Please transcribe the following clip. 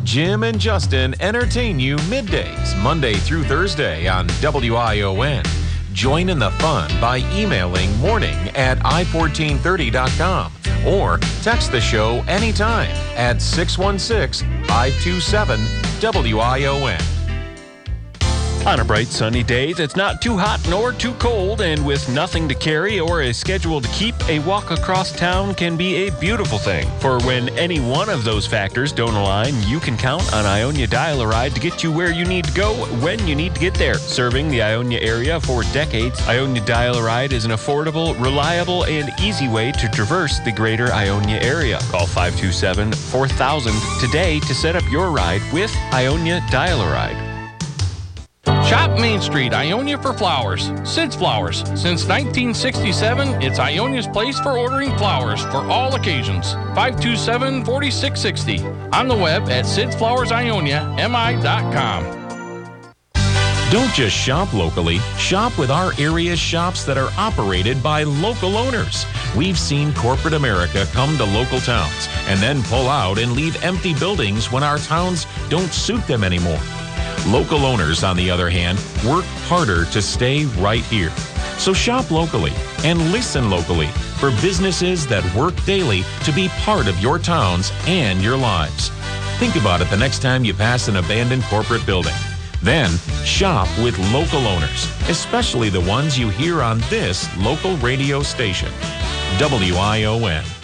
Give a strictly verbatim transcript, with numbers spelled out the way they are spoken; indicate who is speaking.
Speaker 1: Jim and Justin entertain you middays, Monday through Thursday on W I O N. Join in the fun by emailing morning at i fourteen thirty dot com or text the show anytime at six one six, five two seven, W I O N.
Speaker 2: On a bright sunny day that's not too hot nor too cold, and with nothing to carry or a schedule to keep, a walk across town can be a beautiful thing. For when any one of those factors don't align, you can count on Ionia Dial-A-Ride to get you where you need to go when you need to get there. Serving the Ionia area for decades, Ionia Dial-A-Ride is an affordable, reliable, and easy way to traverse the greater Ionia area. Call five two seven, four thousand today to set up your ride with Ionia Dial-A-Ride.
Speaker 3: Shop Main Street, Ionia for flowers. Sid's Flowers. Since nineteen sixty-seven, it's Ionia's place for ordering flowers for all occasions. five two seven, four six six zero. On the web at sids flowers ionia m i dot com.
Speaker 1: Don't just shop locally. Shop with our area shops that are operated by local owners. We've seen corporate America come to local towns and then pull out and leave empty buildings when our towns don't suit them anymore. Local owners, on the other hand, work harder to stay right here. So shop locally and listen locally for businesses that work daily to be part of your towns and your lives. Think about it the next time you pass an abandoned corporate building. Then shop with local owners, especially the ones you hear on this local radio station, W I O N.